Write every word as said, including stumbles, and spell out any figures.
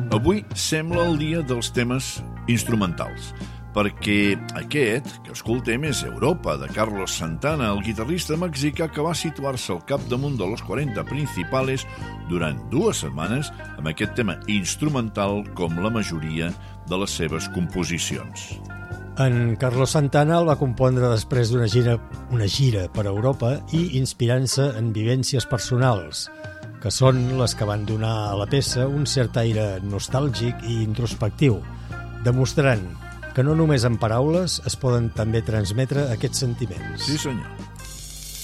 Avui sembla el dia dels temes instrumentals, perquè aquest que escoltem és Europa, de Carlos Santana, el guitarrista mexicà que va situar-se al capdamunt de los quaranta principales durant dues setmanes amb aquest tema instrumental com la majoria de les seves composicions. En Carlos Santana el va compondre després d'una gira, una gira per Europa i inspirant-se en vivències personals, que són les que van donar a la peça un cert aire nostàlgic i introspectiu, demostrant que no només en paraules es poden també transmetre aquests sentiments. Sí, senyor.